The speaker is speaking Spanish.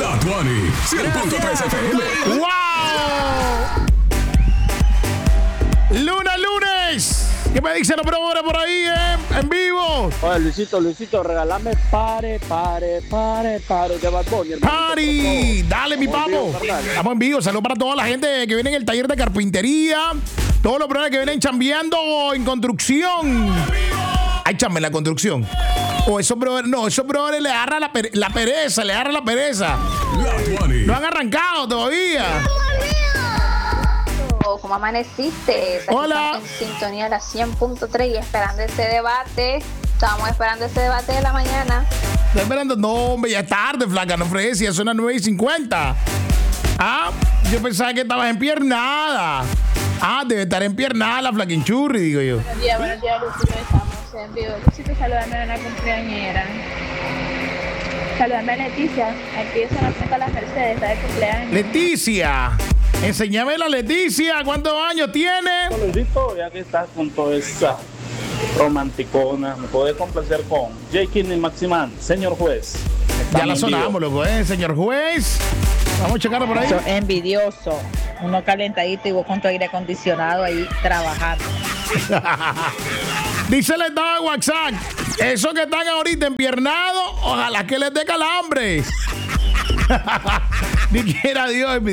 La Tuani, 100.3 FM. ¡Wow! ¡Lunes! ¿Qué me dicen los promotores por ahí, en vivo? Oye, Luisito, regálame pare de Bad Bunny. ¡Party! Dale, mi papo. Estamos en vivo. Saludos para toda la gente que viene en el taller de carpintería. Todos los promotores que vienen chambeando en construcción. Hay chamba en la construcción. O esos brothers le agarra la pereza, La Tuani. No han arrancado todavía. ¿Cómo amaneciste? Aquí Hola. estamos en sintonía de la 100.3 y esperando ese debate. Estamos esperando ese debate de la mañana. Estoy esperando. No, hombre, ya es tarde, flaca. No fregues, ya son las 9:50. Ah, yo pensaba que estabas empiernada. Ah, debe estar empiernada la flaquinchurri, digo yo. Buenos días, Lucito. Estamos en vivo. Lucito, saludame a una cumpleañera. Saludame a Leticia. Aquí es una fiesta las Mercedes, está de cumpleaños. Leticia. Enséñame la Leticia. ¿Cuántos años tiene? Luisito, ya que estás con toda esa romanticona, me puedes complacer con J. Kidney Maximan, señor juez. Ya la sonamos, loco, señor juez. Vamos a checarlo por ahí. Eso envidioso. Uno calentadito y vos con tu aire acondicionado ahí trabajando. Dice el estado de WhatsApp. Esos que están ahorita empiernados, ojalá que les dé calambre. Ni quiera Dios.